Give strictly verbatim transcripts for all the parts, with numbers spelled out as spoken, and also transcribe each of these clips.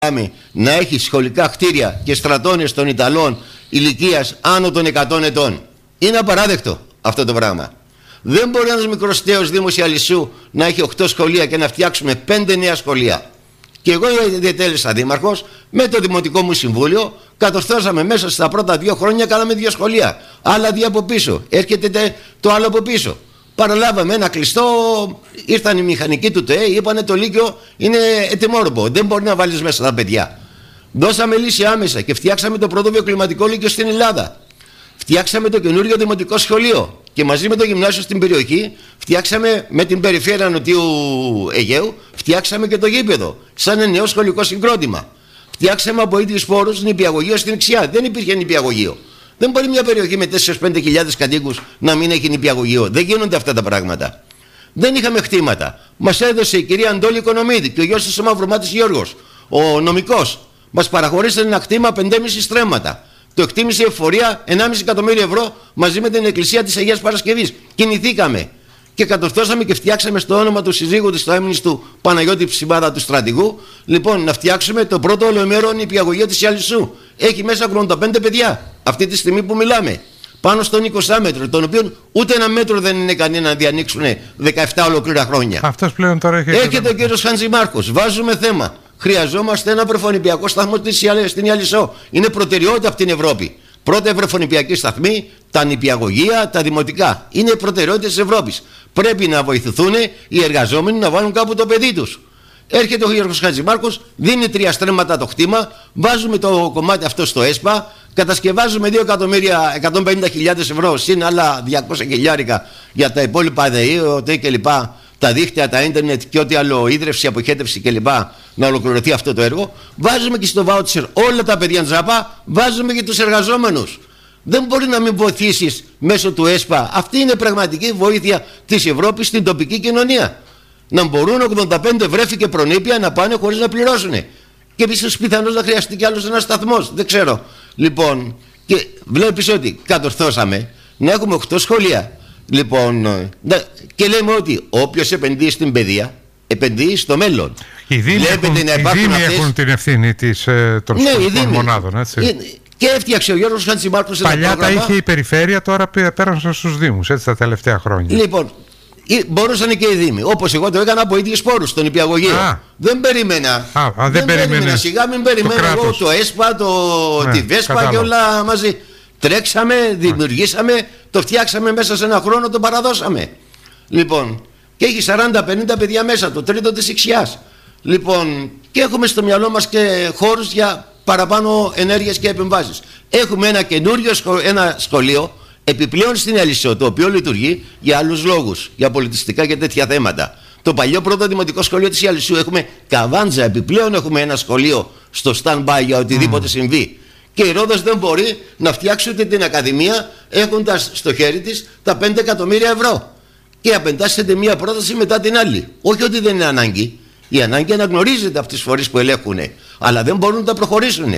να έχει σχολικά κτίρια και στρατώνες των Ιταλών ηλικίας άνω των εκατό ετών. Είναι απαράδεκτο αυτό το πράγμα. Δεν μπορεί ένας μικρός τέος Δήμος Ιαλισσού να έχει οκτώ σχολεία και να φτιάξουμε πέντε νέα σχολεία. Και εγώ διετέλεσα δήμαρχος, με το Δημοτικό μου Συμβούλιο κατορθώσαμε μέσα στα πρώτα δύο χρόνια, κάναμε δύο σχολεία. Άλλα δύο από πίσω. Έρχεται το άλλο από πίσω. Παραλάβαμε ένα κλειστό, ήρθαν οι μηχανικοί του ΤΕΕ, είπανε το Λύκειο είναι ετοιμόρροπο, δεν μπορεί να βάλεις μέσα τα παιδιά. Δώσαμε λύση άμεσα και φτιάξαμε το πρώτο βιοκλιματικό Λύκειο στην Ελλάδα. Φτιάξαμε το καινούριο δημοτικό σχολείο και μαζί με το γυμνάσιο στην περιοχή φτιάξαμε με την περιφέρεια Νοτιού Αιγαίου, φτιάξαμε και το γήπεδο σαν ένα νέο σχολικό συγκρότημα. Φτιάξαμε από ίδιους πόρους νηπιαγωγείο στην Ιξιά. Δεν υπήρχε νηπιαγωγείο. Δεν μπορεί μια περιοχή με τέσσερις με πέντε χιλιάδες κατοίκους να μην έχει νηπιαγωγείο. Δεν γίνονται αυτά τα πράγματα. Δεν είχαμε χτήματα. Μας έδωσε η κυρία Αντόλη Οικονομίδη και ο γιος της ο Μαυρομάτης Γιώργος, ο νομικός. Μας παραχωρήσαν ένα κτήμα πέντε κόμμα πέντε στρέμματα. Το εκτίμησε η εφορία ενάμιση εκατομμύριο ευρώ μαζί με την Εκκλησία της Αγίας Παρασκευής. Κινηθήκαμε και κατορθώσαμε και φτιάξαμε στο όνομα του συζύγου της, το έμνης του Παναγιώτη Ψιμπάδα του στρατηγού, λοιπόν, να φτιάξουμε το πρώτο ολοημέρο νηπιαγωγείο της Ιαλισσού. Έχει μέσα ογδόντα πέντε παιδιά αυτή τη στιγμή που μιλάμε. Πάνω στον είκοσι μέτρο, τον οποίο ούτε ένα μέτρο δεν είναι ικανοί να διανοίξουν δεκαεπτά ολοκλήρα χρόνια. Αυτός πλέον τώρα έχει. Έρχεται ο κύριος Χαντζημάρκος. Βάζουμε θέμα. Χρειαζόμαστε ένα βρεφονηπιακό σταθμό στην Ιαλισσό. Είναι προτεραιότητα από την Ευρώπη. Πρώτα βρεφονηπιακή σταθμή, τα νηπιαγωγεία, τα δημοτικά. Είναι προτεραιότητες της Ευρώπης. Πρέπει να βοηθηθούν οι εργαζόμενοι να βάλουν κάπου το παιδί τους. Έρχεται ο Γιώργος Χατζημάρκος, δίνει τρία στρέμματα το κτήμα, βάζουμε το κομμάτι αυτό στο ΕΣΠΑ, κατασκευάζουμε δύο εκατομμύρια εκατόν πενήντα χιλιάδες ευρώ συν άλλα διακόσια χιλιάρικα για τα υπόλοιπα ΔΕΗ, ΟΤΕ κλπ. Τα δίκτυα, τα ίντερνετ και ό,τι άλλο, ίδρυυση, αποχέτευση κλπ. Να ολοκληρωθεί αυτό το έργο. Βάζουμε και στο βάουτσερ όλα τα παιδιά τζάπα, βάζουμε και τους εργαζόμενους. Δεν μπορεί να μην βοηθήσεις μέσω του ΕΣΠΑ. Αυτή είναι πραγματική βοήθεια της Ευρώπης στην τοπική κοινωνία. Να μπορούν ογδόντα πέντε βρέφη και προνήπια να πάνε χωρίς να πληρώσουν. Και ίσως πιθανώς να χρειαστεί κι άλλος ένας σταθμός. Δεν ξέρω. Λοιπόν, και βλέπεις ότι κατορθώσαμε να έχουμε οκτώ σχολεία. Λοιπόν, και λέμε ότι όποιος επενδύει στην παιδεία, επενδύει στο μέλλον. Οι Δήμοι έχουν, αυτές... έχουν την ευθύνη της, ε, των ναι, μονάδων, έτσι. Και έφτιαξε ο Γιώργος Χατζημάρκος ένα Παλιά πρόγραμμα. Τα είχε η περιφέρεια, τώρα πέρασαν στους Δήμους, έτσι, τα τελευταία χρόνια. Λοιπόν, μπορούσαν και οι Δήμοι. Όπως εγώ το έκανα από ίδιους πόρους στον νηπιαγωγείο. Δεν περίμενα. Α, α, δεν, δεν περίμενε. περίμενα. Σιγά μην περιμένω εγώ το ΕΣΠΑ, το, ναι, τη ΒΕΣΠΑ κατάλαβα. Και όλα μαζί. Τρέξαμε, δημιουργήσαμε, το φτιάξαμε μέσα σε ένα χρόνο, το παραδώσαμε. Λοιπόν, και έχει σαράντα πενήντα παιδιά μέσα, το τρίτο της Ιξιάς. Λοιπόν, και έχουμε στο μυαλό μας και χώρους για παραπάνω ενέργειες και επεμβάσεις. Έχουμε ένα καινούριο σχολ, ένα σχολείο επιπλέον στην Ιαλισσό, το οποίο λειτουργεί για άλλους λόγους, για πολιτιστικά και τέτοια θέματα. Το παλιό πρώτο δημοτικό σχολείο της Ιαλισσού έχουμε καβάντζα, επιπλέον έχουμε ένα σχολείο στο stand-by για οτιδήποτε mm. συμβεί. Και η Ρόδος δεν μπορεί να φτιάξει ούτε την Ακαδημία έχοντας στο χέρι της τα πέντε εκατομμύρια ευρώ. Και απεντάσσεται μία πρόταση μετά την άλλη. Όχι ότι δεν είναι ανάγκη. Η ανάγκη αναγνωρίζεται από τις φορείς που ελέγχουν, αλλά δεν μπορούν να τα προχωρήσουν.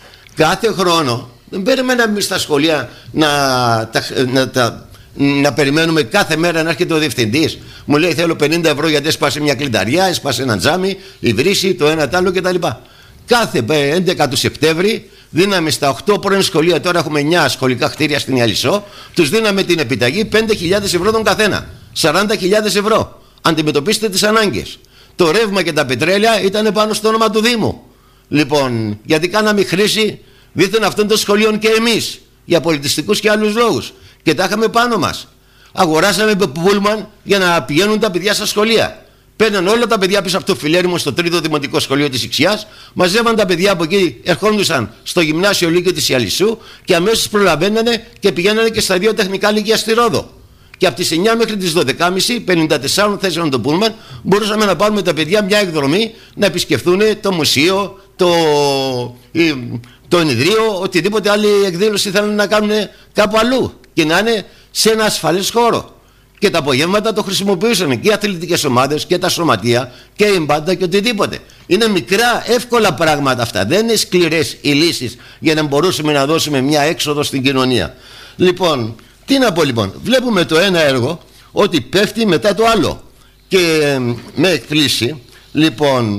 Κάθε χρόνο δεν περιμέναμε εμείς στα σχολεία να, τα, να, τα, να περιμένουμε κάθε μέρα να έρχεται ο διευθυντής. Μου λέει θέλω πενήντα ευρώ γιατί έσπασε μια κλινταριά, έσπασε ένα τζάμι, η βρύση, το ένα τ' άλλο κτλ. Κάθε έντεκα του Σεπτέμβρη δίναμε στα οκτώ πρώην σχολεία, τώρα έχουμε εννιά σχολικά κτίρια στην Ιαλισσό, τους δίναμε την επιταγή πέντε χιλιάδες ευρώ τον καθένα. σαράντα χιλιάδες ευρώ. Αντιμετωπίστε τις ανάγκες. Το ρεύμα και τα πετρέλαια ήταν πάνω στο όνομα του Δήμου. Λοιπόν, γιατί κάναμε χρήση δίθεν αυτών των σχολείων και εμείς για πολιτιστικούς και άλλους λόγους. Και τα είχαμε πάνω μας. Αγοράσαμε πούλμαν για να πηγαίνουν τα παιδιά στα σχολεία. Παίρναν όλα τα παιδιά πίσω από το φιλέρι στο τρίτο δημοτικό σχολείο της Ιξιάς, μαζεύαν τα παιδιά από εκεί, ερχόντουσαν στο γυμνάσιο Λύκειο της Ιαλισσού και αμέσως προλαβαίνανε και πηγαίνανε και στα δύο τεχνικά λύκεια στη Ρόδο. Και από τις εννιά μέχρι τις δώδεκα και μισή, πενήντα τέσσερα θέσεων το πούλμαν, μπορούσαμε να πάρουμε τα παιδιά μια εκδρομή να επισκεφθούν το μουσείο, το, το ενιδρίο, οτιδήποτε άλλη εκδήλωση θέλουν να κάνουν κάπου αλλού και να είναι σε ένα ασφαλές χώρο. Και τα απογεύματα το χρησιμοποιούσαν και οι αθλητικές ομάδες και τα σωματεία και η μπάντα και οτιδήποτε. Είναι μικρά, εύκολα πράγματα αυτά. Δεν είναι σκληρές οι λύσεις για να μπορούσαμε να δώσουμε μια έξοδο στην κοινωνία. Λοιπόν, τι να πω λοιπόν. Βλέπουμε το ένα έργο ότι πέφτει μετά το άλλο. Και με εκπλήσει, λοιπόν,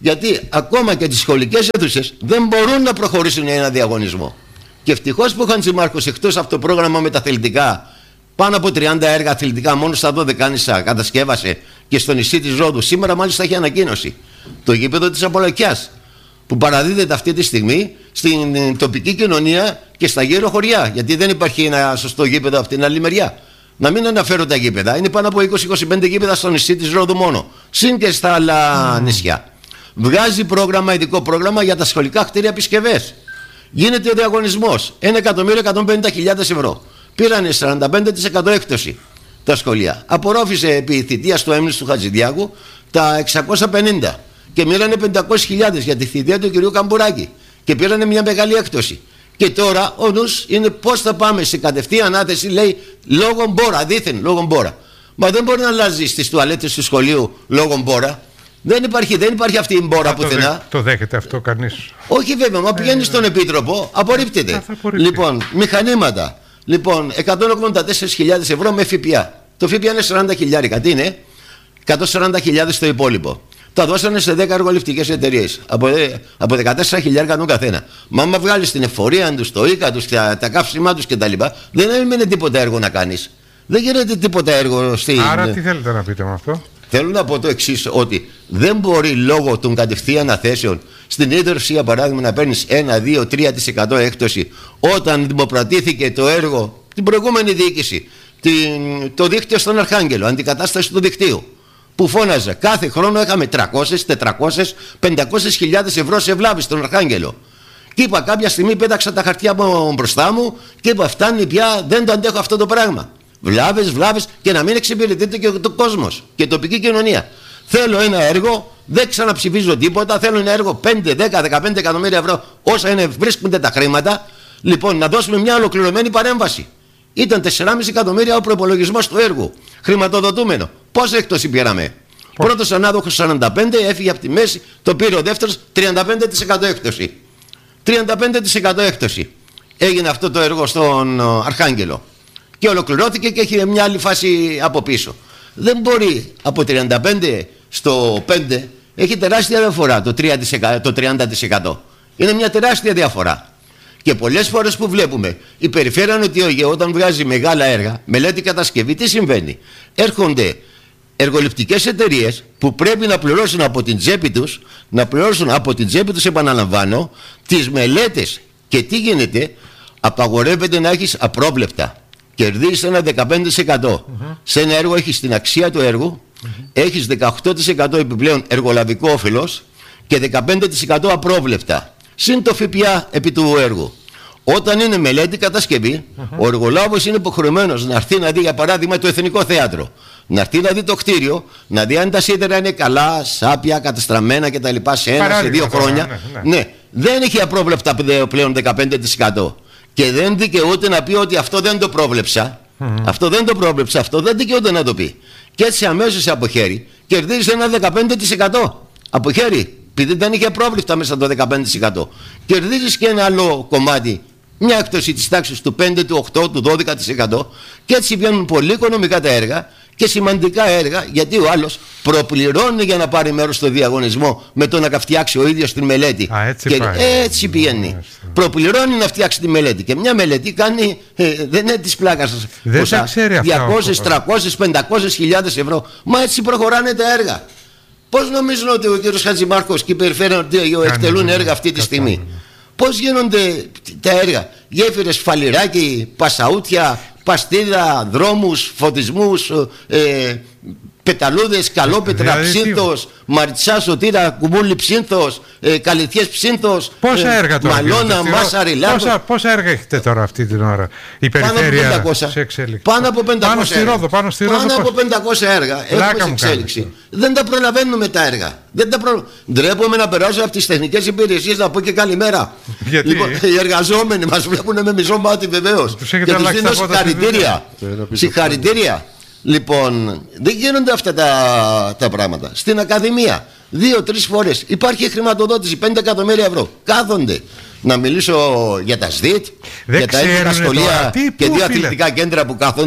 Γιατί ακόμα και τις σχολικές αίθουσες δεν μπορούν να προχωρήσουν ένα διαγωνισμό. Και ευτυχώς που ο Χατζημάρκος, εκτός από το πρόγραμμα με τα αθλητικά, πάνω από τριάντα έργα αθλητικά μόνο στα Δωδεκάνησα κατασκεύασε και στο νησί της Ρόδου. Σήμερα μάλιστα έχει ανακοίνωση το γήπεδο της Απολακιάς, που παραδίδεται αυτή τη στιγμή στην τοπική κοινωνία και στα γύρω χωριά. Γιατί δεν υπάρχει ένα σωστό γήπεδο από την άλλη μεριά. Να μην αναφέρω τα γήπεδα. Είναι πάνω από είκοσι με είκοσι πέντε γήπεδα στο νησί της Ρόδου μόνο. Συν και στα άλλα mm. νησιά. Βγάζει πρόγραμμα, ειδικό πρόγραμμα για τα σχολικά κτίρια επισκευές. Γίνεται ο διαγωνισμός. ένα εκατομμύριο εκατόν πενήντα χιλιάδες ευρώ. Πήρανε σαράντα πέντε τοις εκατό έκπτωση τα σχολεία. Απορρόφησε επί θητείας του έμνης του Χατζηδιάκου τα εξακόσια πενήντα. Και μοίρανε πεντακόσιες χιλιάδες για τη θητεία του κ. Καμπουράκη. Και πήρανε μια μεγάλη έκπτωση. Και τώρα ο νους είναι πώς θα πάμε σε κατευθείαν ανάθεση, λέει, λόγω μπόρα, δήθεν λόγω μπόρα. Μα δεν μπορεί να αλλάζει στις τουαλέτες του σχολείου λόγω μπόρα. Δεν υπάρχει, δεν υπάρχει αυτή η μπόρα πουθενά. Το, το δέχεται αυτό κανείς? Όχι βέβαια, μα πηγαίνει ε, στον Επίτροπο, απορρίπτεται. Λοιπόν, μηχανήματα. Λοιπόν, εκατόν ογδόντα τέσσερις χιλιάδες ευρώ με ΦΠΑ. Το ΦΠΑ είναι σαράντα χιλιάρικα. Τι είναι? εκατόν σαράντα χιλιάδες το υπόλοιπο. Τα δώσανε σε δέκα εργοληπτικές εταιρείες. Από, από δεκατέσσερα χιλιάρικα τον καθένα. Μα άμα βγάλεις την εφορία τους, το οίκα τους, τα, τα καύσιμά τους κτλ., δεν έμεινε τίποτα έργο να κάνεις. Δεν γίνεται τίποτα έργο στην. Άρα τι θέλετε να πείτε με αυτό? Θέλω να πω το εξής, ότι δεν μπορεί λόγω των κατευθείαν αναθέσεων στην ίδρυυση, για παράδειγμα, να παίρνεις ένα, δύο, τρία τοις εκατό έκπτωση όταν δημοπρατήθηκε το έργο, την προηγούμενη διοίκηση, την, το δίκτυο στον Αρχάγγελο, αντικατάσταση του δικτύου, που φώναζε κάθε χρόνο είχαμε τριακόσιες, τετρακόσιες, πεντακόσιες χιλιάδες ευρώ σε βλάβη στον Αρχάγγελο. Και είπα κάποια στιγμή, πέταξα τα χαρτιά από μπροστά μου και είπα, φτάνει πια, δεν το αντέχω αυτό το πράγμα. Βλάβες, βλάβες, και να μην εξυπηρετείται και ο κόσμος και η τοπική κοινωνία. Θέλω ένα έργο, δεν ξαναψηφίζω τίποτα. Θέλω ένα έργο πέντε, δέκα, δεκαπέντε εκατομμύρια ευρώ, όσα είναι, βρίσκονται τα χρήματα. Λοιπόν, να δώσουμε μια ολοκληρωμένη παρέμβαση. Ήταν τέσσερα κόμμα πέντε εκατομμύρια ο προϋπολογισμός του έργου, χρηματοδοτούμενο. Πόση έκπτωση πήραμε? Πρώτος ανάδοχος σαράντα πέντε, έφυγε από τη μέση, το πήρε ο δεύτερος, τριάντα πέντε τοις εκατό έκπτωση. τριάντα πέντε τοις εκατό έκπτωση έγινε αυτό το έργο στον Αρχάγγελο. Και ολοκληρώθηκε και έχει μια άλλη φάση από πίσω. Δεν μπορεί από τριάντα πέντε στο πέντε, έχει τεράστια διαφορά το, τρία τοις εκατό, το τριάντα τοις εκατό. Είναι μια τεράστια διαφορά. Και πολλές φορές που βλέπουμε η περιφέρεια Νοτιοαιγαίου όταν βγάζει μεγάλα έργα, μελέτη κατασκευή, τι συμβαίνει? Έρχονται εργοληπτικές εταιρείες που πρέπει να πληρώσουν από την τσέπη τους, να πληρώσουν από την τσέπη τους, επαναλαμβάνω, τις μελέτες. Και τι γίνεται? Απαγορεύεται να έχεις απρόβλεπτα. Κερδίζεις ένα δεκαπέντε τοις εκατό. Mm-hmm. Σε ένα έργο έχεις την αξία του έργου, mm-hmm. έχεις δεκαοκτώ τοις εκατό επιπλέον εργολαβικό όφελος και δεκαπέντε τοις εκατό απρόβλεπτα. Συν το ΦΠΑ επί του έργου. Όταν είναι μελέτη κατασκευή, mm-hmm. ο εργολάβος είναι υποχρεωμένος να έρθει να δει, για παράδειγμα, το Εθνικό Θέατρο. Να έρθει να δει το κτίριο, να δει αν τα σίδερα είναι καλά, σάπια, κατεστραμμένα κτλ. Σε ένα, Παράδειγμα, σε δύο χρόνια. Ναι, ναι. ναι, δεν έχει απρόβλεπτα πλέον δεκαπέντε τοις εκατό. Και δεν δικαιούται να πει ότι αυτό δεν το πρόβλεψα. Mm-hmm. Αυτό δεν το πρόβλεψα, αυτό δεν δικαιούται να το πει. Και έτσι αμέσως από χέρι κερδίζει ένα δεκαπέντε τοις εκατό. Από χέρι, επειδή δεν είχε πρόβλεπτα μέσα το δεκαπέντε τοις εκατό. Κερδίζει και ένα άλλο κομμάτι, μια έκπτωση της τάξης του πέντε, του οκτώ, του δώδεκα τοις εκατό. Και έτσι βγαίνουν πολύ οικονομικά τα έργα και σημαντικά έργα, γιατί ο άλλος προπληρώνει για να πάρει μέρος στο διαγωνισμό με το να φτιάξει ο ίδιος την μελέτη. Α, έτσι, και πάει. έτσι πηγαίνει. Mm. Προπληρώνει να φτιάξει τη μελέτη. Και μια μελέτη κάνει, ε, δεν είναι της πλάκας σας, δεν τα ξέρει αυτά. διακόσιες, τριακόσιες, πεντακόσιες χιλιάδες ευρώ. Μα έτσι προχωράνε τα έργα. Πώς νομίζουν ότι ο κ. Χατζημάρκος και η περιφέρεια Νοτιοαιγαίου εκτελούν έργα αυτή τη στιγμή? Πώς γίνονται τα έργα? Γέφυρες, φαλιράκι, πασαούτια, παστίδα, δρόμους, φωτισμούς, ε, πεταλούδες, καλόπετρα, δηλαδή, ψήνθος, μαριτσά, σωτήρα, κουμούλη, ψήνθος, ε, καλυθιές, ψήνθος, πόσα ε, έργα τώρα μαλώνα, μάσαρη, λάμπο. Πόσα, πόσα έργα έχετε τώρα αυτή την ώρα η περιφέρεια σε εξέλιξη? Πάνω από πεντακόσια. Πάνω στη Ρόδο, πάνω στη Ρόδο. Πάνω από πεντακόσια έργα έχουμε σε εξέλιξη. Κάνεις. Δεν τα προλαβαίνουμε τα έργα. Δεν τα προ... Ντρέπομαι να περάσω από τις τεχνικές υπηρεσίες να πω και καλημέρα. Γιατί? Λοιπόν, οι εργαζόμενοι μας βλέπουν με μισό μάτι βεβαίως. Και τους δίνω συγχαρητήρια. Συγχαρητήρια. Λοιπόν, δεν γίνονται αυτά τα, τα πράγματα. Στην Ακαδημία, δύο-τρεις φορές υπάρχει χρηματοδότηση, πέντε εκατομμύρια ευρώ. Κάθονται. Να μιλήσω για τα ΣΔΙΤ, δεν για τα ελληνικά σχολεία και δύο αθλητικά κέντρα που κάθονται.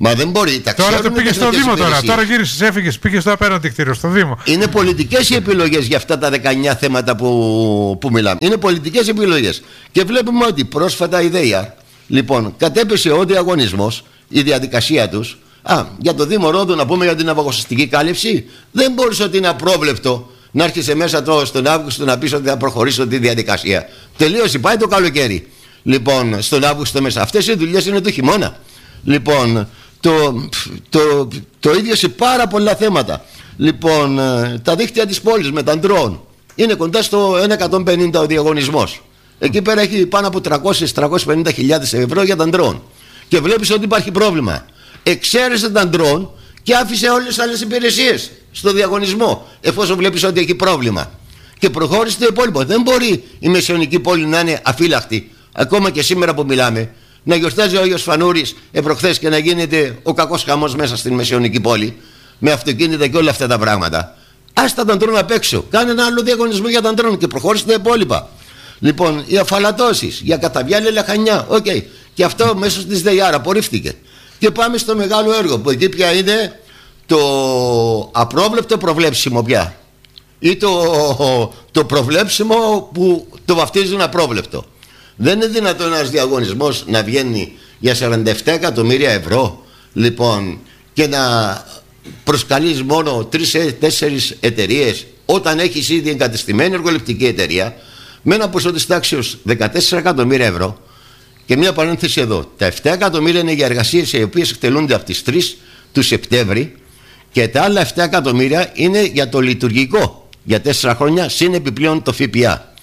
Μα δεν μπορεί. Τα τώρα το πήγε στο Δήμο τώρα. Τώρα γύρισε, έφυγε, πήγε στο απέναντι κτίριο, στο Δήμο. Είναι πολιτικές οι επιλογές για αυτά τα δεκαεννιά θέματα που, που μιλάμε. Είναι πολιτικές επιλογές. Και βλέπουμε ότι πρόσφατα η ΔΕΙΑ, λοιπόν, κατέπεσε ο διαγωνισμός, η διαδικασία τους. Α, για το Δήμο Ρόδου να πούμε για την αποφασιστική κάλυψη. Δεν μπορούσε ότι είναι απρόβλεπτο να έρχεσαι μέσα το, στον Αύγουστο να πεις ότι θα προχωρήσω τη διαδικασία. Τελείωσε, πάει το καλοκαίρι. Λοιπόν, στον Αύγουστο μέσα. Αυτές οι δουλειές είναι του χειμώνα. Λοιπόν, το, το, το ίδιο σε πάρα πολλά θέματα. Λοιπόν, τα δίκτυα της πόλης με τα ντρόουν. Είναι κοντά στο εκατόν πενήντα ο διαγωνισμός. Εκεί πέρα έχει πάνω από τριακόσιες με τριακόσιες πενήντα χιλιάδες ευρώ για τα ντρόουν. Και βλέπεις ότι υπάρχει πρόβλημα. Εξαίρεσε τα ντρόουν και άφησε όλες τις άλλες υπηρεσίες στο διαγωνισμό, εφόσον βλέπεις ότι έχει πρόβλημα. Και προχώρησε το υπόλοιπο. Δεν μπορεί η μεσαιωνική πόλη να είναι αφύλακτη, ακόμα και σήμερα που μιλάμε, να γιορτάζει ο Άγιος Φανούρης επροχθές και να γίνεται ο κακός χαμός μέσα στην μεσαιωνική πόλη, με αυτοκίνητα και όλα αυτά τα πράγματα. Άστα τα ντρόουν απ' έξω. Κάνε ένα άλλο διαγωνισμό για τα ντρόουν και προχώρησε τα υπόλοιπα. Λοιπόν, οι αφαλατώσεις για Καταβιάλη Λαχανιά, οκ. Okay. Και αυτό μέσω της ΔΕΙΑΡ απορρίφθηκε. Και πάμε στο μεγάλο έργο που εκεί πια είναι το απρόβλεπτο προβλέψιμο πια. Ή το, το προβλέψιμο που το βαφτίζουν απρόβλεπτο. Δεν είναι δυνατόν ένας διαγωνισμός να βγαίνει για σαράντα επτά εκατομμύρια ευρώ, λοιπόν, και να προσκαλείς μόνο τρεις τέσσερις εταιρείες όταν έχεις ήδη εγκατεστημένη εργοληπτική εταιρεία με ένα ποσό της τάξης δεκατέσσερα εκατομμύρια ευρώ. Και μια παρένθεση εδώ. Τα επτά εκατομμύρια είναι για εργασίες οι οποίες εκτελούνται από τις τρεις του Σεπτέμβρη και τα άλλα επτά εκατομμύρια είναι για το λειτουργικό για τέσσερα χρόνια συν επιπλέον το ΦΠΑ.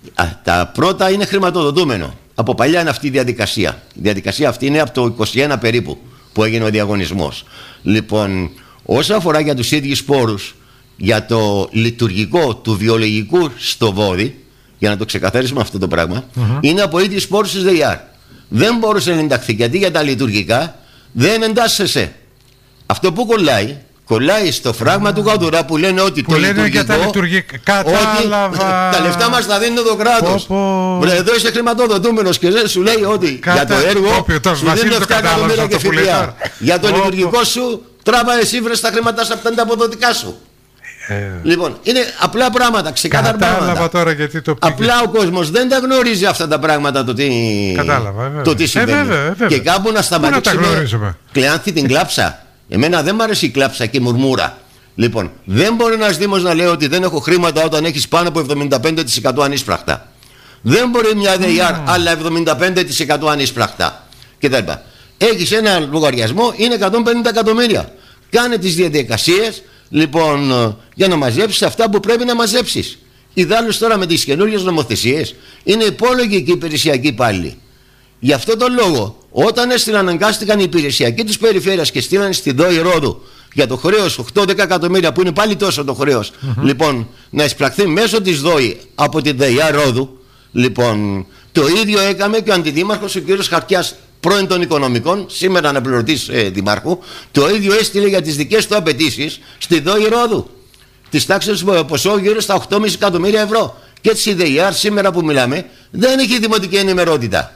Τα πρώτα είναι χρηματοδοτούμενο. Από παλιά είναι αυτή η διαδικασία. Η διαδικασία αυτή είναι από το είκοσι ένα περίπου που έγινε ο διαγωνισμός. Λοιπόν, όσο αφορά για τους ίδιους πόρους για το λειτουργικό του βιολογικού στο Βόδι, για να το ξεκαθαρίσουμε αυτό το πράγμα, mm-hmm. είναι από ίδιους πόρους της ΔΕΙΑΡ. Δεν μπορούσε να ενταχθεί γιατί για τα λειτουργικά δεν εντάσσεσαι. Αυτό που κολλάει, κολλάει στο φράγμα mm. του Καδουρά που λένε ότι που το λένε λειτουργικό, για τα λειτουργικά. Κατάλαβα. Τα λεφτά μας τα δίνει το κράτος. Πω, πω. Εδώ είσαι χρηματοδοτούμενος και σου λέει ότι Κατα... για το έργο Κόπιο, σου δίνει επτά εκατομμύρια και ΦΠΑ. Για το λειτουργικό σου τράβα εσύ βρες τα χρήματα σου από τα αποδοτικά σου. Ε, λοιπόν, είναι απλά πράγματα, ξεκάθαρα πράγματα. Τώρα γιατί το απλά ο κόσμος δεν τα γνωρίζει αυτά τα πράγματα, το τι, κατάλαβα, το τι συμβαίνει. Ε, βέβαια, βέβαια. Και κάπου να σταματήσουμε. Κλεάνθη την κλάψα. Εμένα δεν μ' αρέσει η κλάψα και η μουρμούρα. Λοιπόν, δεν μπορεί ένας Δήμος να λέει ότι δεν έχω χρήματα όταν έχεις πάνω από εβδομήντα πέντε τοις εκατό ανίσπραχτα. Δεν μπορεί μια ΔΕΙΑΡ mm. αλλά εβδομήντα πέντε τοις εκατό ανίσπραχτα κτλ. Έχεις ένα λογαριασμό, είναι εκατόν πενήντα εκατομμύρια. Κάνε τις διαδικασίες, λοιπόν, για να μαζέψεις αυτά που πρέπει να μαζέψεις. Ιδάλλως τώρα με τις καινούριες νομοθεσίες είναι υπόλογοι και οι υπηρεσιακοί υπάλληλοι. Γι' αυτό τον λόγο, όταν έστειλαν, αναγκάστηκαν οι υπηρεσιακοί της περιφέρειας και στείλαν στη ΔΟΗ Ρόδου για το χρέος οκτώ με δέκα εκατομμύρια, που είναι πάλι τόσο το χρέος, mm-hmm. λοιπόν, να εισπραχθεί μέσω της ΔΟΗ από τη ΔΕΙΑ Ρόδου, λοιπόν, το ίδιο έκαμε και ο αντιδήμαρχος, ο κ. Χαρτιάς, πρώην των Οικονομικών, σήμερα αναπληρωτής ε, δημάρχου, το ίδιο έστειλε για τις δικές του απαιτήσεις στη ΔΟΗ Ρόδου. Της τάξης ποσό γύρω στα οκτώ κόμμα πέντε εκατομμύρια ευρώ. Και έτσι η ΔΕΙΑΡ σήμερα που μιλάμε δεν έχει δημοτική ενημερότητα.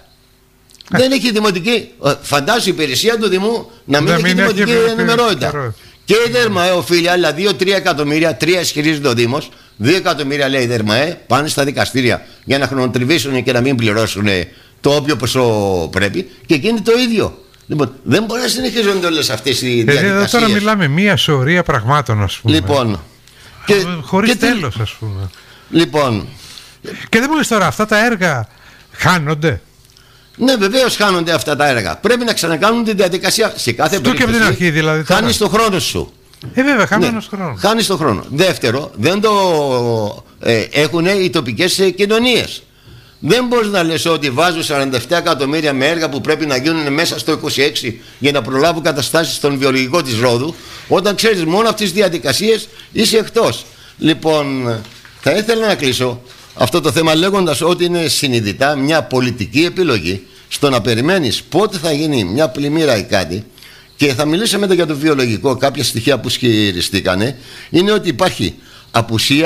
Δεν έχει δημοτική. Φαντάζομαι η υπηρεσία του Δημού να μην, να έχει δημοτική ενημερότητα. Και η ΔΕΡΜΑΕ οφείλει άλλα δύο με τρία εκατομμύρια, τρία ισχυρίζεται ο Δήμος, δύο εκατομμύρια λέει η ΔΕΡΜΑΕ, πάνε στα δικαστήρια για να χρονοτριβήσουν και να μην πληρώσουν το όποιο ποσό πρέπει, και εκείνη το ίδιο. Λοιπόν, δεν μπορεί να συνεχίζονται όλες αυτές οι διαδικασίες. Εδώ τώρα μιλάμε μία σωρία πραγμάτων, ας πούμε. Λοιπόν, και, χωρίς και τέλος, ας πούμε. Λοιπόν. Και δεν μου λες τώρα, αυτά τα έργα χάνονται. Ναι, βεβαίως χάνονται αυτά τα έργα. Πρέπει να ξανακάνουν τη διαδικασία σε κάθε περίπτωση. Και από την αρχή, δηλαδή. Χάνεις τον χρόνο σου. Ε, βέβαια, χάνεις ναι, χρόνο. Χάνεις τον χρόνο. Δεύτερο, δεν το ε, έχουν οι τοπικές ε, κοινωνίες. Δεν μπορείς να λες ότι βάζω σαράντα επτά εκατομμύρια με έργα που πρέπει να γίνουν μέσα στο είκοσι έξι για να προλάβουν καταστάσεις στον βιολογικό της Ρόδου, όταν ξέρεις μόνο αυτές τις διαδικασίες είσαι εκτός. Λοιπόν, θα ήθελα να κλείσω αυτό το θέμα λέγοντας ότι είναι συνειδητά μια πολιτική επιλογή στο να περιμένεις πότε θα γίνει μια πλημμύρα ή κάτι. Και θα μιλήσουμε μετά για το βιολογικό, κάποια στοιχεία που ισχυριστήκανε είναι ότι υπάρχει απουσία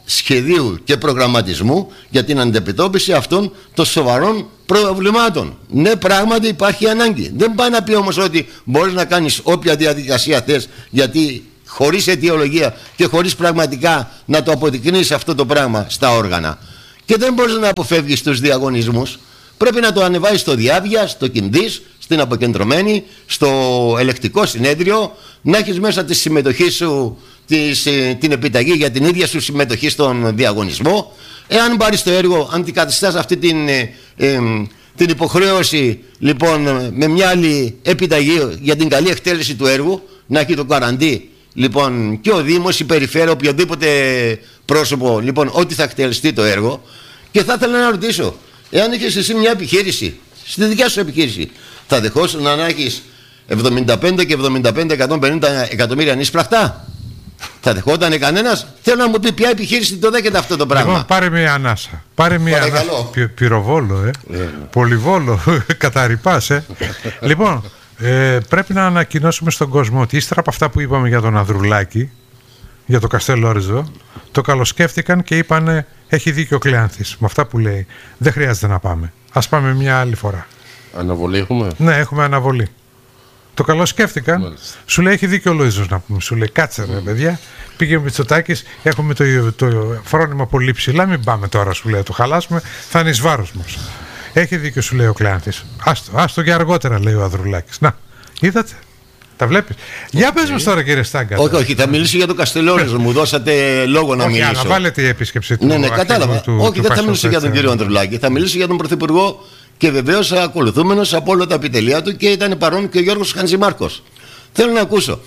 σχεδίου και προγραμματισμού για την αντιμετώπιση αυτών των σοβαρών προβλημάτων. Ναι, πράγματι υπάρχει ανάγκη. Δεν πάει να πει όμως ότι μπορείς να κάνεις όποια διαδικασία θες, γιατί χωρίς αιτιολογία και χωρίς πραγματικά να το αποδεικνύεις αυτό το πράγμα στα όργανα. Και δεν μπορείς να αποφεύγεις τους διαγωνισμούς. Πρέπει να το ανεβάσεις στο Διάβια, στο Κινδύς, στην αποκεντρωμένη, στο ελεκτικό συνέδριο, να έχεις μέσα τη συμμετοχή σου, της, την επιταγή για την ίδια σου συμμετοχή στον διαγωνισμό. Εάν πάρεις το έργο, αντικαταστάς αυτή την, ε, ε, την υποχρέωση λοιπόν με μια άλλη επιταγή για την καλή εκτέλεση του έργου, να έχει το καραντί λοιπόν και ο Δήμος, η Περιφέρεια, οποιοδήποτε πρόσωπο λοιπόν ότι θα εκτελεστεί το έργο. Και θα ήθελα να ρωτήσω, εάν έχεις εσύ μια επιχείρηση, στη δικιά σου επιχείρηση, θα δεχόσουν να έχεις εβδομήντα πέντε και εβδομήντα πέντε εκατόν πενήντα εκατομμύρια νησπραχτά? Θα δεχότανε κανένας? Θέλω να μου πει ποια επιχείρηση το δέχεται αυτό το πράγμα. Λοιπόν, πάρε μια ανάσα. Πάρε μια ανάσα. Πυ, πυροβόλο, ε. Yeah. Πολυβόλο. Καταρρυπάς, ε. Λοιπόν, ε, πρέπει να ανακοινώσουμε στον κόσμο ότι ύστερα από αυτά που είπαμε για τον Ανδρουλάκη, για το Καστελόριζο, το καλοσκέφτηκαν και είπανε έχει δίκιο ο Κλεάνθης με αυτά που λέει. Δεν χρειάζεται να πάμε. Ας πάμε μια άλλη φορά. Αναβολή έχουμε? Ναι, έχουμε αναβολή. Το καλό σκέφτηκαν. Μάλιστα. Σου λέει έχει δίκιο ο Λοΐζος να πούμε. Σου λέει κάτσε ρε mm. παιδιά. Πήγε ο Μητσοτάκης, έχουμε το, το φρόνημα πολύ ψηλά. Μην πάμε τώρα, σου λέει, το χαλάσουμε. Θα είναι εις βάρος μας. Έχει δίκιο, σου λέει ο Κλεάνθης. Άστο, άστο και αργότερα, λέει ο Ανδρουλάκης. Να, είδατε. Τα βλέπεις. Okay. Για πες μας τώρα, κύριε Στάγκα. Όχι, όχι, θα μιλήσω για το Καστελόριζο. Μου δώσατε λόγο να όχι, μιλήσω. Όχι, αναβάλλεται η επίσκεψη του. Ναι, ναι, κατάλαβα. Του, όχι, του δεν θα μιλήσω για τον κύριο Ανδρουλάκη. Θα μιλήσω για τον Πρωθυπουργό. Και βεβαίως ακολουθούμενος από όλα τα επιτελεία του, και ήταν παρόν και ο Γιώργος Χαντζημάρκος. Θέλω να ακούσω.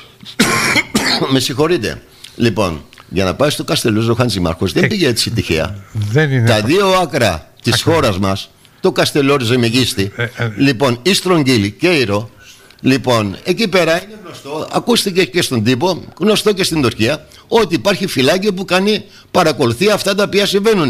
Με συγχωρείτε. Λοιπόν, για να πάει στο Καστελόριζο ο Χαντζημάρκος δεν πήγε έτσι τυχαία. Δεν είναι τα δύο άκρα της χώρας μας, το Καστελόριζο, η Μεγίστη, ε, ε, λοιπόν, η Στρογγύλη και η Ρο, λοιπόν, εκεί πέρα είναι γνωστό, ακούστηκε και στον τύπο, γνωστό και στην Τουρκία, ότι υπάρχει φυλάκιο που κάνει, παρακολουθεί αυτά τα οποία συμβαίνουν.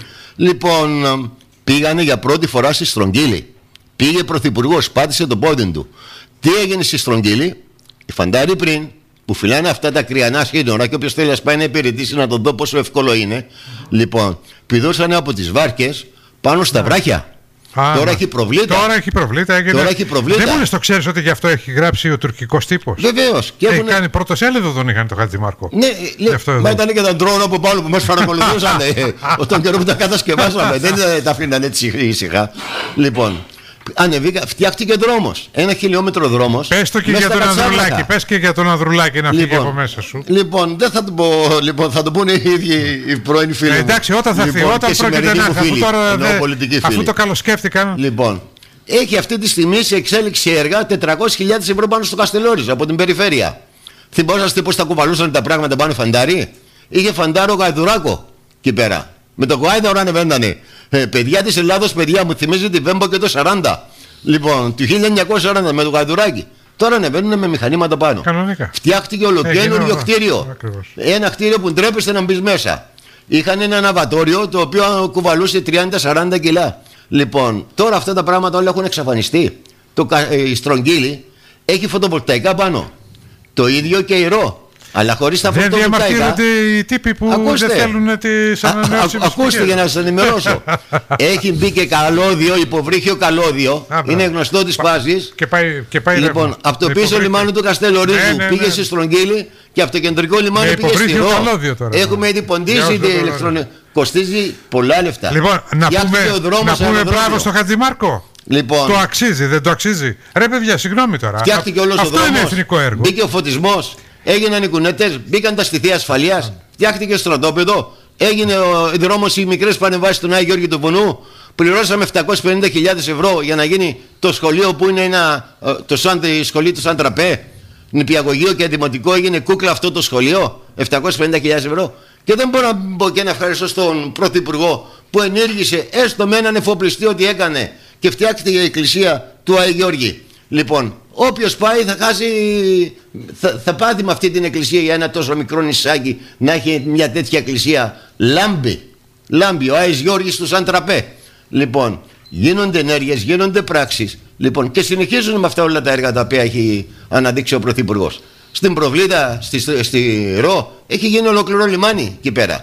Λοιπόν, πήγανε για πρώτη φορά στη Στρογγύλη. Πήγε πρωθυπουργός, πάτησε το πόδι του. Τι έγινε στη Στρογγύλη? Οι φαντάροι πριν, που φυλάνε αυτά τα κρυανά σύνορα, και όποιος θέλει να πάει να υπηρετήσει να τον δω πόσο εύκολο είναι, λοιπόν, πηδούσανε από τις βάρκες πάνω στα βράχια. Α, τώρα έχει προβλήτα. Τώρα έχει προβλήτα. Έγινε... Τώρα έχει προβλήτα. Δεν μου λες, το ξέρεις ότι γι' αυτό έχει γράψει ο τουρκικός τύπος? Βεβαίως. Έχει έχουν... κάνει πρωτοσέλιδο, τον είχαν το Χατζημάρκο. Ναι, λέει, μα ήταν και τα ντρόουν από πάνω που μας παρακολουθούσαν όταν καιρό που τα κατασκευάσαμε. Δεν τα αφήναν έτσι ήσυχα. Λοιπόν, ανεβήκα, φτιάχτηκε δρόμος. Ένα χιλιόμετρο δρόμος. Πες το και για τον Ανδρουλάκη. Πες και για τον Ανδρουλάκη να φύγει λοιπόν, από μέσα σου. Λοιπόν, δεν θα το πω. Λοιπόν, θα το πούνε οι ίδιοι οι πρώην φίλοι. Ε, εντάξει, όταν θα λοιπόν, φύγει, όταν πρόκειται να έρθει. Αφού, τώρα, δε, αφού το καλοσκέφτηκαν. Λοιπόν, έχει αυτή τη στιγμή σε εξέλιξη έργα τετρακόσιες χιλιάδες ευρώ πάνω στο Καστελόριζο από την περιφέρεια. Θυμόσαστε πώς τα κουβαλούσαν τα πράγματα πάνω φαντάρι? Είχε φαντάρο Γαϊδουράκο εκεί πέρα. Με το Γάιδωρο ανεβαίνανε. Ε, παιδιά της Ελλάδος, παιδιά μου, θυμίζει τη Βέμπο και το σαράντα. Λοιπόν, του χίλια εννιακόσια σαράντα με το Γαϊδουράκι. Τώρα ανεβαίνουν με μηχανήματα πάνω. Κανονικά. Φτιάχτηκε ολοκένουργιο κτίριο. Ακριβώς. Ένα κτίριο που ντρέπεστε να μπει μέσα. Είχαν ένα αναβατόριο το οποίο κουβαλούσε τριάντα σαράντα κιλά. Λοιπόν, τώρα αυτά τα πράγματα όλα έχουν εξαφανιστεί. Το, ε, η Στρογγύλη έχει φωτοβολταϊκά πάνω. Το ίδιο και η Ρο. Αλλά χωρίς τα φωτοβολταϊκά. Δεν διαμαρτύρονται οι τύποι που ακούστε, δεν θέλουν τις ανανεώσιμες. Ακούστε για να σας ενημερώσω. Έχει μπει και καλώδιο, υποβρύχιο καλώδιο. Α, είναι γνωστό της πάσης. Και πάει, και πάει λοιπόν, ρεύμα. Από το πίσω λιμάνι του Καστελορίζου ναι, ναι, ναι. πήγε στη Στρογγύλη, και από το κεντρικό λιμάνι ναι, πήγε στη Ρο. Έχουμε ήδη ποντίσει την ηλεκτρονική. Κοστίζει πολλά λεφτά. Λοιπόν, να πούμε, να πούμε μπράβο στο Χατζημάρκο. Λοιπόν, το αξίζει, δεν το αξίζει? Ρε παιδιά, συγγνώμη τώρα. Φτιάχτηκε όλος ο δρόμος. Αυτό είναι εθνικό έργο. Μπήκε ο φωτισμός. Έγιναν οι κουνέτες, μπήκαν τα στοιχεία ασφαλείας, φτιάχτηκε στρατόπεδο, έγινε ο δρόμος, οι μικρές πανεβάσεις του Άγιο Γιώργη του Βουνού. Πληρώσαμε επτακόσιες πενήντα χιλιάδες ευρώ για να γίνει το σχολείο που είναι ένα, το σαν, η σχολή του Σαν Τραπέ. Νηπιαγωγείο και δημοτικό, έγινε κούκλα αυτό το σχολείο, επτακόσιες πενήντα χιλιάδες ευρώ. Και δεν μπορώ να πω και να ευχαριστώ στον Πρωθυπουργό που ενήργησε έστω με έναν εφοπλιστή ότι έκανε και φτιάχτηκε η εκκλησία του Άγιου Γιώργη. Λοιπόν, όποιος πάει θα χάσει, θα, θα πάθει με αυτή την εκκλησία για ένα τόσο μικρό νησάκι να έχει μια τέτοια εκκλησία. Λάμπει, λάμπει ο Άης Γιώργης του Σαν Τραπέ. Λοιπόν, γίνονται ενέργειες, γίνονται πράξεις. Λοιπόν, και συνεχίζουν με αυτά όλα τα έργα τα οποία έχει αναδείξει ο Πρωθυπουργός. Στην Προβλήτα, στη, στη Ρο, έχει γίνει ολοκληρό λιμάνι εκεί πέρα.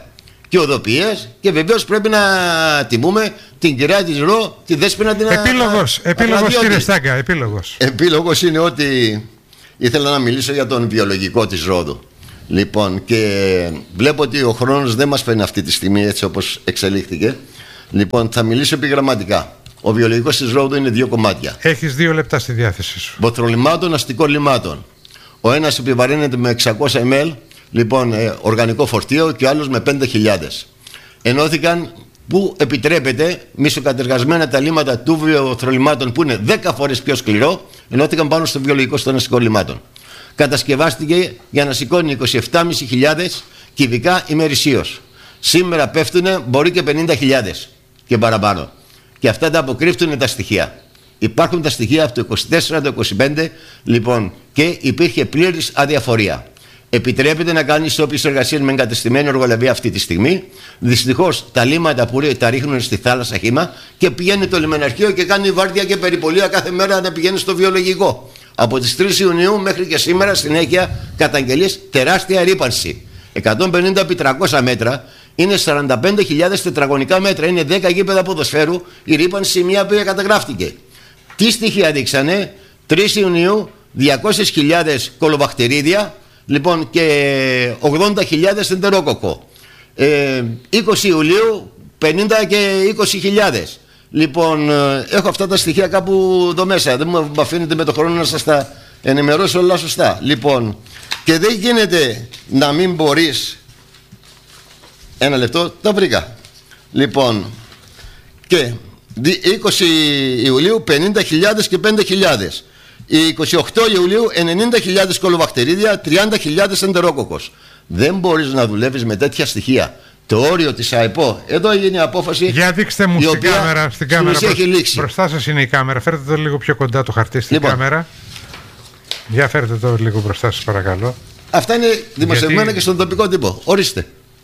και οδοποιίες, και βεβαίως πρέπει να τιμούμε την κυρία της Ρο, τη Δέσποινα την Επίλογος, α... επίλογος κύριε Στάγκα, επίλογος. Επίλογος είναι ότι ήθελα να μιλήσω για τον βιολογικό της Ρόδου. Λοιπόν, και βλέπω ότι ο χρόνος δεν μας παίρνει αυτή τη στιγμή έτσι όπως εξελίχθηκε. Λοιπόν, θα μιλήσω επιγραμματικά. Ο βιολογικός της Ρόδου είναι δύο κομμάτια. Έχεις δύο λεπτά στη διάθεση σου. Βοθρολιμάτων, αστικών λιμάτων. Ο ένας επιβαρύνεται με εξακόσια μιλιλίτρα, λοιπόν, ε, οργανικό φορτίο, και ο άλλος με πέντε χιλιάδες. Ενώθηκαν που επιτρέπεται μισοκατεργασμένα τα λίματα του βιοθρολιμάτων, που είναι δέκα φορές πιο σκληρό, ενώθηκαν πάνω στο βιολογικό των αστικών λιμάτων. Κατασκευάστηκε για να σηκώνει είκοσι επτά χιλιάδες πεντακόσια κυβικά ημερησίως. Σήμερα πέφτουν μπορεί και πενήντα χιλιάδες και παραπάνω. Και αυτά τα αποκρύπτουν τα στοιχεία. Υπάρχουν τα στοιχεία από το είκοσι τέσσερα, το είκοσι πέντε, λοιπόν, και υπήρχε πλήρης αδιαφορία. Επιτρέπεται να κάνει όποιες εργασίες με εγκατεστημένη εργολαβία αυτή τη στιγμή. Δυστυχώς τα λίματα που τα ρίχνουν στη θάλασσα χύμα, και πηγαίνει το λιμεναρχείο και κάνει βάρδια και περιπολία κάθε μέρα να πηγαίνει στο βιολογικό. Από τις τρεις Ιουνίου μέχρι και σήμερα συνέχεια καταγγελίες, τεράστια ρύπανση. εκατόν πενήντα επί τριακόσια μέτρα είναι σαράντα πέντε χιλιάδες τετραγωνικά μέτρα, είναι δέκα γήπεδα ποδοσφαίρου η ρύπανση μία που καταγράφτηκε. Τι στοιχεία δείξανε? τρεις Ιουνίου διακόσιες χιλιάδες κολοβακτηρίδια, λοιπόν, και ογδόντα χιλιάδες εντερόκοκο. Ε, είκοσι Ιουλίου πενήντα και είκοσι χιλιάδες. Λοιπόν, έχω αυτά τα στοιχεία κάπου εδώ μέσα. Δεν μου αφήνετε με το χρόνο να σας τα ενημερώσω όλα σωστά. Λοιπόν, και δεν γίνεται να μην μπορείς. Ένα λεπτό, τα βρήκα. Λοιπόν, και είκοσι Ιουλίου πενήντα χιλιάδες και πέντε χιλιάδες. είκοσι οκτώ Ιουλίου ενενήντα χιλιάδες κολοβακτηρίδια, τριάντα χιλιάδες εντερόκοκος. Δεν μπορείς να δουλεύεις με τέτοια στοιχεία. Το όριο της ΑΕΠΟ, εδώ έγινε η απόφαση. Για δείξτε μου στην κάμερα, στην κάμερα προς, έχει λήξει. Μπροστά σας είναι η κάμερα. Φέρτε το λίγο πιο κοντά το χαρτί στην λοιπόν. κάμερα. Για φέρτε το λίγο μπροστά σας, παρακαλώ. Αυτά είναι δημοσιευμένα γιατί... και στον τοπικό τύπο. Ορίστε.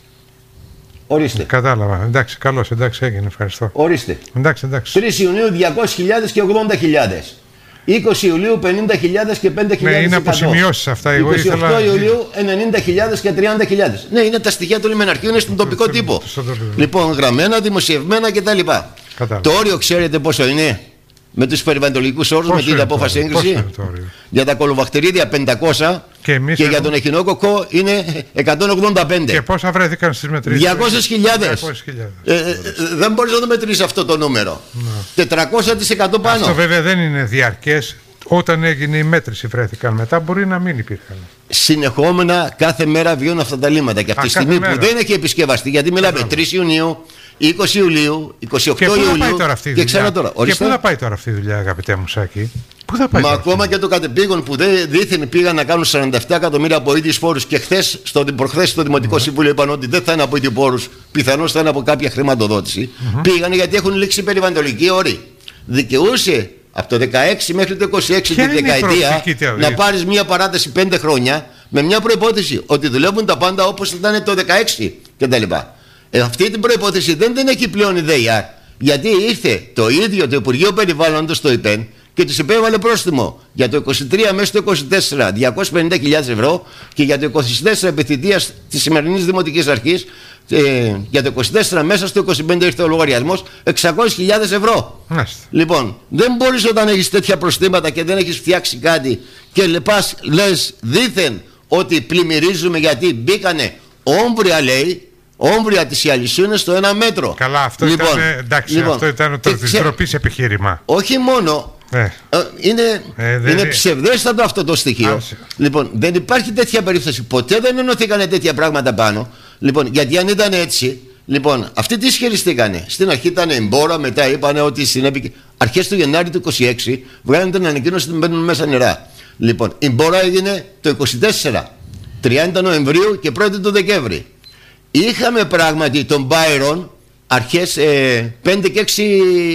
Ορίστε. Κατάλαβα. Εντάξει, καλώς, εντάξει, έγινε. Ευχαριστώ. Ορίστε. Εντάξει, εντάξει. τρεις Ιουνίου διακόσιες χιλιάδες και ογδόντα χιλιάδες. είκοσι Ιουλίου πενήντα χιλιάδες και πέντε χιλιάδες. Ναι, είναι αποσημειώσεις αυτά. Εγώ είκοσι οκτώ ήθελα... Ιουλίου ενενήντα χιλιάδες και τριάντα χιλιάδες. Ναι, είναι τα στοιχεία του λιμεναρχείου, είναι στον τοπικό τύπο. Λοιπόν, γραμμένα, δημοσιευμένα κτλ. Το όριο ξέρετε πόσο είναι? Με τους περιβαλλοντικούς όρους, με την απόφαση έγκριση. Για τα κολοβακτηρίδια πεντακόσια και, και για τον εχινόκοκο είναι εκατόν ογδόντα πέντε. Και πόσα βρέθηκαν στις μετρήσεις? διακόσιες χιλιάδες. ε, ε, δεν μπορείς να το μετρήσεις αυτό το νούμερο. Ναι. τετρακόσια τοις εκατό πάνω. Αυτό βέβαια δεν είναι διαρκές. Όταν έγινε η μέτρηση βρέθηκαν μετά, μπορεί να μην υπήρχαν. Συνεχόμενα κάθε μέρα βιώνουν αυτά τα λίμματα. Και αυτή τη στιγμή που δεν έχει επισκευαστεί, γιατί μιλάμε τρεις Ιουνίου, είκοσι Ιουλίου, είκοσι οκτώ και Ιουλίου. Τώρα αυτή η και ξανά τώρα. Και πού θα πάει τώρα αυτή η δουλειά, αγαπητέ μου Σάκη? Πού θα πάει? Μα ακόμα και το κατεπήγον που δήθεν πήγαν να κάνουν σαράντα επτά εκατομμύρια από ίδιους πόρους, και χθες, στο, προχθές στο Δημοτικό mm-hmm. Συμβούλιο είπαν ότι δεν θα είναι από ίδιους πόρους, πιθανώς θα είναι από κάποια χρηματοδότηση. Mm-hmm. Πήγαν γιατί έχουν λήξει περιβαλλοντικοί όροι. Δικαιούσε από το δεκαέξι μέχρι το είκοσι έξι τη δεκαετία να πάρεις μια παράταση πέντε χρόνια με μια προϋπόθεση ότι δουλεύουν τα πάντα όπως ήταν το δεκαέξι κτλ. Ε, αυτή την προϋπόθεση δεν την έχει πλέον η ΔΕΙΑΡ, γιατί ήρθε το ίδιο το Υπουργείο Περιβάλλοντος το ΙΠΕΝ και τους υπέβαλε πρόστιμο για το είκοσι τρία μέχρι το είκοσι τέσσερα διακόσιες πενήντα χιλιάδες ευρώ, και για το είκοσι τέσσερα επιθυμίας της σημερινής Δημοτικής Αρχής, ε, για το είκοσι τέσσερα μέσα στο είκοσι πέντε ήρθε ο λογαριασμός εξακόσιες χιλιάδες ευρώ. Μάλιστα. Λοιπόν, δεν μπορείς όταν έχεις τέτοια προστήματα και δεν έχεις φτιάξει κάτι και λεπάς, λες δήθεν ότι πλημμυρίζουμε γιατί μπήκανε όμβρια, λέει, όμβρια της Ιαλισσούνας στο ένα μέτρο. Καλά, αυτό λοιπόν, ήταν, εντάξει, λοιπόν, αυτό ήταν το της ντροπής επιχείρημα. Όχι μόνο, ε. είναι, ε, είναι είναι ψευδέστατο αυτό το στοιχείο. Άλυσε. Λοιπόν, δεν υπάρχει τέτοια περίπτωση. Ποτέ δεν ενωθήκανε τέτοια πράγματα πάνω. Λοιπόν, γιατί αν ήταν έτσι, λοιπόν, αυτοί τι ισχυριστήκανε? Στην αρχή ήταν εμπόρα, μετά είπανε ότι συνέβη. Αρχές του Γενάρη του είκοσι έξι βγάλανε την ανακοίνωση ότι μπαίνουν μέσα νερά. Λοιπόν, η μπόρα έγινε το είκοσι τέσσερα, τριάντα Νοεμβρίου και πρώτη του Δεκέμβρη. Είχαμε πράγματι τον Μπάιρον αρχές ε, πέντε και έξι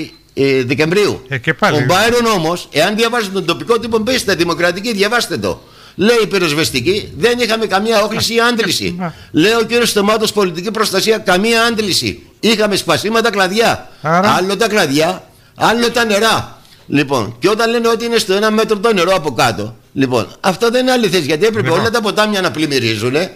ε, Δεκεμβρίου. Ε, και πάλι. Ο Μπάιρον όμως, εάν διαβάζετε τον τοπικό τύπο, μπέστε δημοκρατική, διαβάστε το. Λέει πυροσβεστική, δεν είχαμε καμία όχληση ή άντληση. Λέει ο κύριος Στομάτος, πολιτική προστασία, καμία άντληση. Είχαμε σπασίματα κλαδιά. Άρα... Άλλο τα κλαδιά, άλλο τα νερά. Λοιπόν, και όταν λένε ότι είναι στο ένα μέτρο το νερό από κάτω, λοιπόν, αυτό δεν είναι αληθές, γιατί έπρεπε λοιπόν όλα τα ποτάμια να πλημμυρίζουν. Και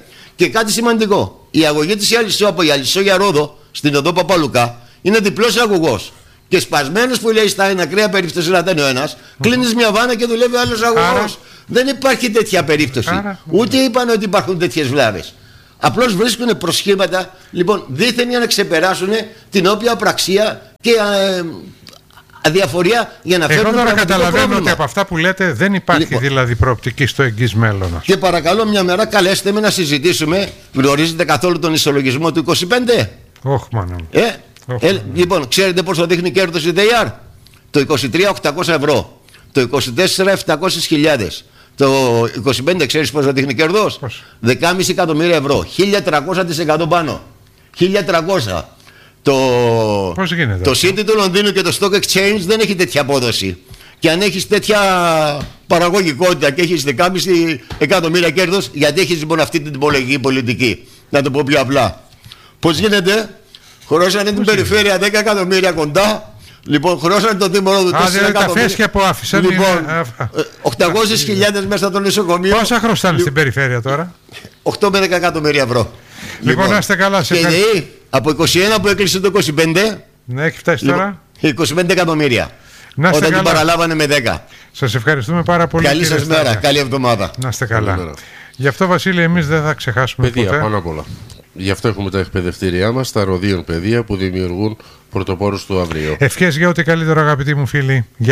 Και κάτι σημαντικό. Η αγωγή της Αλυσσό από η Αλυσσό για Ρόδο στην οδό Παπαλουκά είναι διπλός αγωγός. Και σπασμένος που λέει στα ένα ακραία περίπτωση λατάνει ο ένας, κλείνεις μια βάνα και δουλεύει ο άλλος αγωγός. Δεν υπάρχει τέτοια περίπτωση. Άρα. Ούτε είπαν ότι υπάρχουν τέτοιες βλάβες. Απλώς βρίσκουν προσχήματα, λοιπόν, δίθεν για να ξεπεράσουν την όποια απραξία και ε, αδιαφορία για να φέρουν. Εγώ τώρα καταλαβαίνω ότι από αυτά που λέτε δεν υπάρχει λοιπόν, δηλαδή προοπτική στο εγγύς μέλλον. Και παρακαλώ μια μέρα καλέστε με να συζητήσουμε. Γνωρίζετε καθόλου τον ισολογισμό του είκοσι πέντε? Όχι, μάνα μου. Ε, ε, λοιπόν, ξέρετε πώς το δείχνει κέρδος η ντι αρ? Το είκοσι τρία οκτακόσια ευρώ, το είκοσι τέσσερα επτακόσιες χιλιάδες. Το είκοσι πέντε ξέρεις πώς θα δείχνει κέρδος? δεκάμισι εκατομμύρια ευρώ, χίλια τριακόσια τοις εκατό πάνω. χίλια τριακόσια. Το, το City του Λονδίνου και το Stock Exchange δεν έχει τέτοια απόδοση. Και αν έχεις τέτοια παραγωγικότητα και έχεις δεκάμισι εκατομμύρια κέρδος, γιατί έχεις λοιπόν αυτή την τυπολογική πολιτική? Να το πω πιο απλά. Πώς γίνεται? Χωρώσανε την περιφέρεια δέκα εκατομμύρια κοντά. Λοιπόν, χρώσανε το Δήμο του τέσσερα εκατομμύρια. Που άφησαν. Λοιπόν, οκτακόσιες χιλιάδες μέσα στο νοσοκομείο. Πόσα χρωστάνε στην περιφέρεια τώρα? οκτώ με δέκα εκατομμύρια ευρώ. Λοιπόν, να είστε καλά. Και δηλαδή, από είκοσι ένα που έκλεισε το είκοσι πέντε. Ναι, έχει φτάσει τώρα. είκοσι πέντε εκατομμύρια. Όταν καλά. Την παραλάβανε με δέκα. Σας ευχαριστούμε πάρα πολύ. Καλή σας μέρα, καλή εβδομάδα. Να είστε καλά. Γι' αυτό, Βασίλη, εμείς δεν θα ξεχάσουμε παιδεία, ποτέ. Πάνω απ' όλα. Γι' αυτό έχουμε τα εκπαιδευτήριά μας, τα ροδίων παιδεία που δημιουργούν πρωτοπόρους του αύριο. Ευχές για ό,τι καλύτερο, αγαπητοί μου φίλοι.